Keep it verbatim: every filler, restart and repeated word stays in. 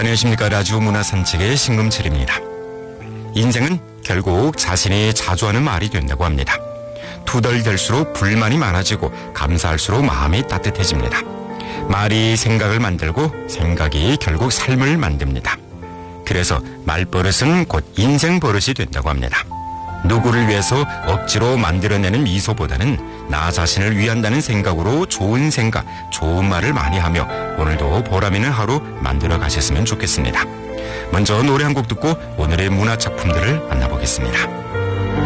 안녕하십니까. 라디오 문화산책의 신금철입니다. 인생은 결국 자신이 자주 하는 말이 된다고 합니다. 투덜댈수록 불만이 많아지고 감사할수록 마음이 따뜻해집니다. 말이 생각을 만들고 생각이 결국 삶을 만듭니다. 그래서 말버릇은 곧 인생 버릇이 된다고 합니다. 누구를 위해서 억지로 만들어내는 미소보다는 나 자신을 위한다는 생각으로 좋은 생각, 좋은 말을 많이 하며 오늘도 보람 있는 하루 만들어 가셨으면 좋겠습니다. 먼저 노래 한 곡 듣고 오늘의 문화작품들을 만나보겠습니다.